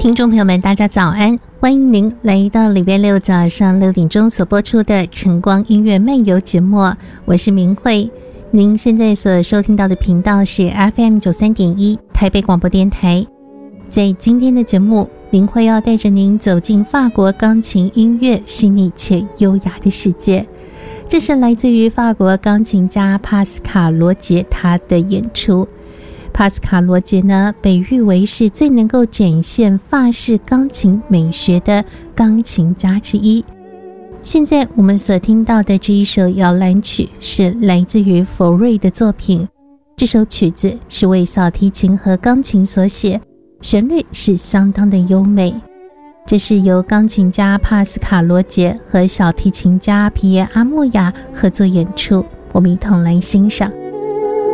听众朋友们，大家早安！欢迎您来到礼拜六早上6点钟所播出的晨光音乐漫游节目，我是明慧。您现在所收听到的频道是 FM 93.1台北广播电台。在今天的节目，明慧要带着您走进法国钢琴音乐细腻且优雅的世界。这是来自于法国钢琴家帕斯卡罗杰他的演出。帕斯卡罗杰呢，被誉为是最能够展现法式钢琴美学的钢琴家之一。现在我们所听到的这一首摇篮曲是来自于佛瑞的作品，这首曲子是为小提琴和钢琴所写，旋律是相当的优美。这是由钢琴家帕斯卡罗杰和小提琴家皮耶阿莫亚合作演出，我们一同来欣赏。